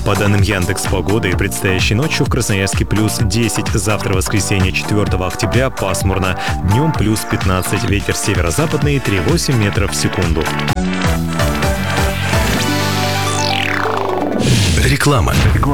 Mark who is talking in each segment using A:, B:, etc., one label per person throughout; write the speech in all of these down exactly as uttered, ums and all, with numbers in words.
A: По данным Яндекс.Погоды, предстоящей ночью в Красноярске плюс десять, завтра воскресенье четвёртого октября пасмурно, днем плюс пятнадцать, ветер северо-западный три целых восемь метров в секунду.
B: Реклама.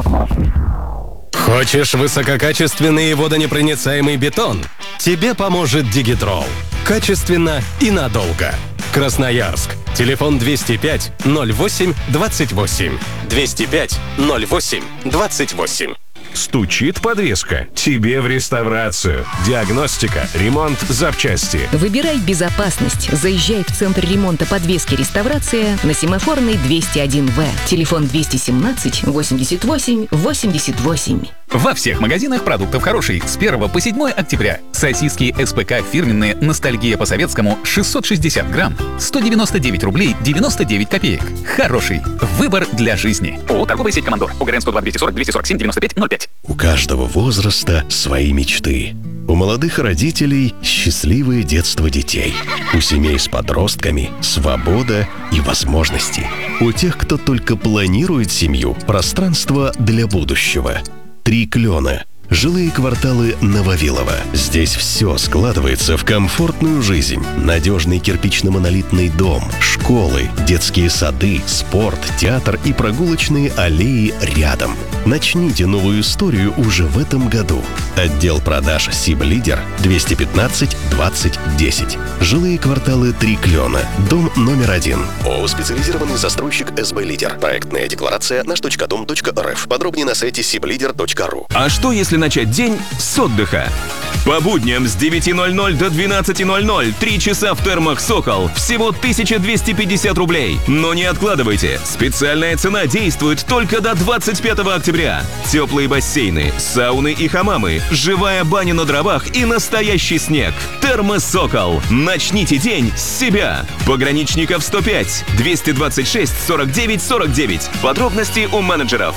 B: Хочешь высококачественный и водонепроницаемый бетон? Тебе поможет Дигитрол. Качественно и надолго. Красноярск. Телефон двести пять ноль восемь двадцать восемь. двести пять ноль восемь двадцать восемь.
C: Стучит подвеска? Тебе в реставрацию. Диагностика, ремонт, запчасти.
D: Выбирай безопасность. Заезжай в Центр ремонта подвески «Реставрация» на Семафорной двести один вэ. Телефон двести семнадцать восемьдесят восемь восемьдесят восемь.
E: Во всех магазинах продуктов хороший. С первого по седьмое октября. Сосиски СПК фирменные «Ностальгия по советскому» шестьсот шестьдесят грамм. сто девяносто девять рублей девяносто девять копеек. Хороший. Выбор для жизни. ООО «Торговая сеть Командор». ОГРН сто два двести сорок двести сорок семь девяносто пять ноль пять.
B: У каждого возраста свои мечты. У молодых родителей счастливое детство детей. У семей с подростками свобода и возможности. У тех, кто только планирует семью, пространство для будущего. Три клена. Жилые кварталы Нововилово. Здесь все складывается в комфортную жизнь. Надежный кирпично-монолитный дом, школы, детские сады, спорт, театр и прогулочные аллеи рядом. Начните новую историю уже в этом году. Отдел продаж «Сиблидер» двести пятнадцать двадцать десять. Жилые кварталы Три клена. Дом номер один. ООО «Специализированный застройщик СБ Лидер». Проектная декларация наш точка дом точка рф. Подробнее на сайте сиблидер точка ру.
F: А что если начать день с отдыха? По будням с девяти ноль-ноль до двенадцати ноль-ноль три часа в термах «Сокол». Всего тысяча двести пятьдесят рублей. Но не откладывайте. Специальная цена действует только до двадцать пятого октября. Теплые бассейны, сауны и хамамы, живая баня на дровах и настоящий снег. Термы «Сокол». Начните день с себя. Пограничников сто пять двести двадцать шесть сорок девять сорок девять. Подробности у менеджеров.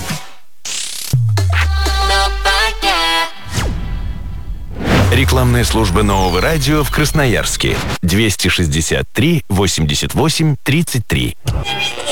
C: Рекламная служба Нового радио в Красноярске. двести шестьдесят три восемьдесят восемь тридцать три.